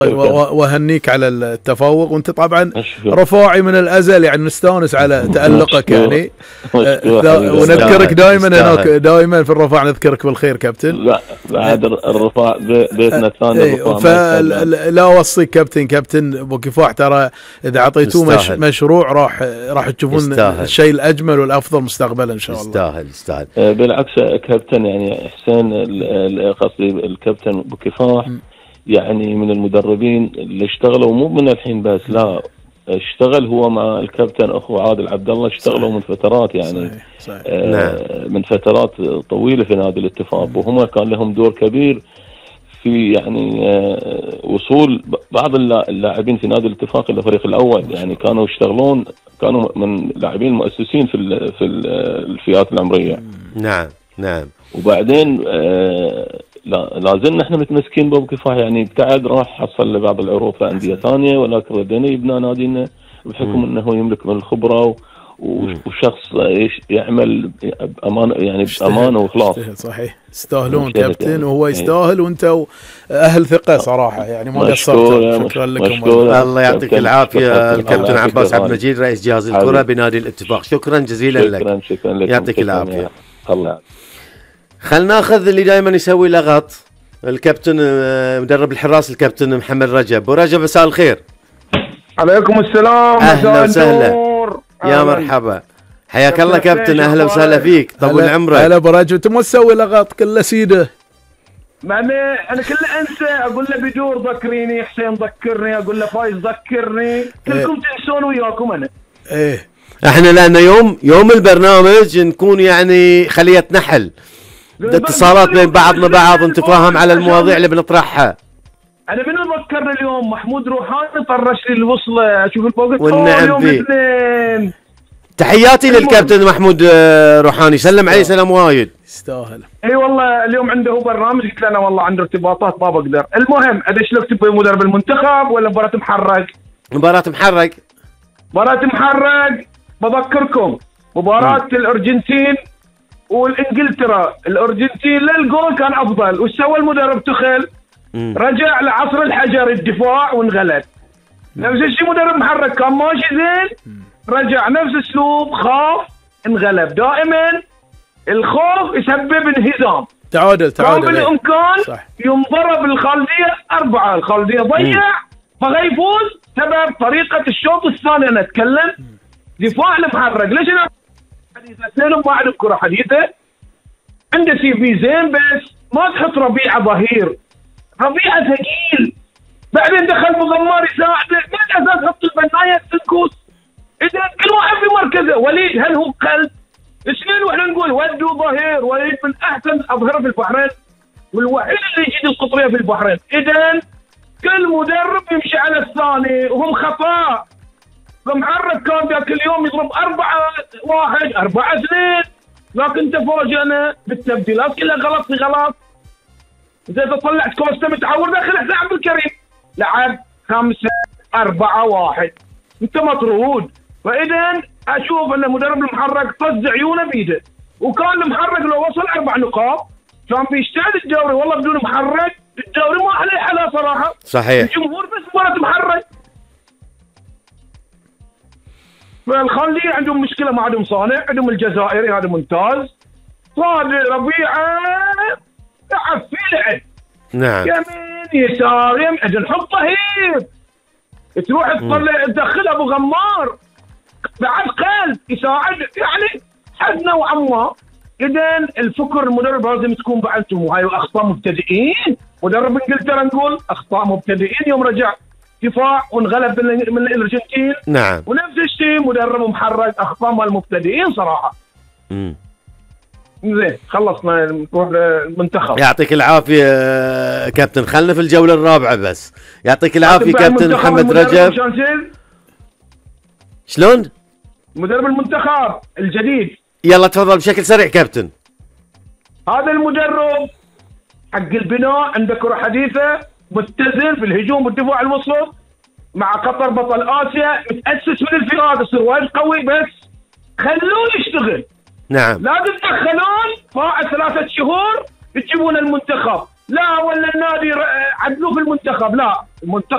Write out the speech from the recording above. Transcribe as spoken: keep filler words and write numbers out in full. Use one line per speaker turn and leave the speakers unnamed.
وهنيك على التفوق، وانت طبعا رفاعي من الازل، يعني نستانس على تالقك يعني. ونذكرك دائما هناك، دائما في الرفاع نذكرك بالخير كابتن.
لا بعد الرفاع بيتنا الثاني.
فلا اوصيك كابتن كابتن ابو كفاح، ترى اذا اعطيتوه مش مشروع راح راح تشوفون الشيء الاجمل والافضل مستقبلا ان شاء الله.
يستاهل يستاهل.
بالعكس كابتن، يعني حسين قصدي الكابتن ابو كفاح يعني من المدربين اللي اشتغلوا مو من الحين بس، لا اشتغل هو مع الكابتن اخو عادل عبد الله، اشتغلوا صحيح. من فترات يعني صحيح. صحيح. آه نعم. من فترات طويله في نادي الاتفاق، وهم كان لهم دور كبير في يعني آه وصول بعض اللاعبين في نادي الاتفاق الى الفريق الاول، يعني كانوا يشتغلون، كانوا من اللاعبين المؤسسين في في الفئات العمريه.
نعم نعم.
وبعدين آه لا لازلنا احنا متمسكين بابو كفاح، يعني ابتعد راح حصل لبعض العروض في انديه ثانيه، ولكن ردينا يبنى نادينا بحكم انه يملك من الخبره وشخص يعمل بامانه، يعني بامانه واخلاص.
صحيح، يستاهلون كابتن يعني. وهو يستاهل، وانت اهل ثقه صراحه، يعني ما قصرتوا. شكرا لكم.
الله يعطيك العافيه الكابتن عباس عبد المجيد رئيس جهاز الكره بنادي الاتفاق، شكرا جزيلا لك.
شكرا شكرا لك،
يعطيك العافيه.
الله.
خلنا ناخذ اللي دائما يسوي لغط، الكابتن مدرب الحراس الكابتن محمد رجب. ورجب مساء الخير.
عليكم السلام.
اهلا وسهلا. يا مرحبا، حياك الله كابتن، اهلا وسهلا فيك، طول عمرك.
هلا ابو رجب، انت ما تسوي لغط كله سيده.
ما انا انا كله انسى، اقول له بدور ذكريني، حسين ذكرني، اقول له فايز ذكرني، كلكم تنسون وياكم انا.
ايه
احنا لان يوم يوم البرنامج نكون يعني خليه نحل، اتصالات بين بعضنا بعض، نتفاهم على المواضيع اللي بنطرحها.
انا من ذكرنا اليوم محمود روحاني طرش لي الوصله، اشوف الفوق
والنعم فيه. تحياتي للكابتن محمود روحاني، سلم عليه سلام وايد.
يستاهل.
اي والله اليوم عنده برنامج، قلت له انا والله عنده ارتباطات ما بقدر. المهم ادش لك تبي مدرب المنتخب ولا مباراه محرق؟
مباراه محرق.
مباراه محرق. بذكركم مباراه الارجنتين والانجلترا، الارجنتين للجول كان افضل، وش سوى المدرب تخيل؟ رجع لعصر الحجر الدفاع وانغلب. نفس الشيء مدرب محرك كان ماشي زين، رجع نفس اسلوب، خاف انغلب. دائما الخوف يسبب انهزام.
تعادل تعادل.
كان بالامكان ينضرب الخالديه اربعه، الخالديه ضيع بغى يفوز سبب طريقه الشوط الثاني. انا اتكلم دفاع المحرك. ليش انا حديثه اثنين ما عندهم كره حديثه، عنده سي في زين، بس ما تحط ربيعه ظهير، ربيعه ثقيل. بعدين دخل مغمار يساعده، من اساس حط البنايه تنكوس. اذا كل واحد في مركزه. وليد هل هو قلب؟ اثنين واحنا نقول ودوا ظهير، وليد من احسن اظهره في البحرين، والوحيد اللي يجيد القطريه في البحرين. اذا كل مدرب يمشي على الثاني، وهم خطا. فمحرك كان ذاك اليوم يضرب أربعة واحد أربعة اثنين، لكن تفاجئنا بالتبديلات كلها غلط في غلط. إذا طلعت كوستا متعور داخل حسين عبد الكريم، لعب خمسة أربعة واحد، أنت مطرود. فإذا أشوف أن مدرب المحرك طز عيونه بيده، وكان المحرك لو وصل أربع نقاط كان بيجتهد الدوري. والله بدون محرك الدوري ما عليه حلا صراحة.
صحيح.
الجمهور بس مباراة محرك. فالخليجي عندهم مشكله، ما عندهم صانع، عندهم الجزائري هذا ممتاز، صادق ربيعه لعب في لعب.
نعم.
يمين يسار يمين، نحط ظهير تروح تطلع تدخل ابو غمار بعد قلب يساعد، يعني حد نوعا ما. اذا الفكر المدرب لازم تكون بعدتم، وهاي اخطاء مبتدئين. مدرب انجلترا نقول اخطاء مبتدئين يوم رجع دفاع وانغلب من الارجنتين.
نعم.
ونفس الشيء مدرب محرك اخطاء مال المبتدئين صراحه.
امم
زين خلصنا نروح للمنتخب.
يعطيك العافيه كابتن، خلنا في الجوله الرابعه بس. يعطيك العافيه كابتن محمد رجب. شلون؟
مدرب المنتخب الجديد.
يلا تفضل بشكل سريع كابتن.
هذا المدرب حق البناء، عنده كره حديثه، متزن في الهجوم والدفاع الوسط، مع قطر بطل اسيا، متاسس من الفئات، يصير وايد قوي، بس خلوه يشتغل.
نعم.
لا تتدخلون بعد ثلاثة شهور تجيبون المنتخب، لا ولا النادي عدلوه في المنتخب، لا المنتخب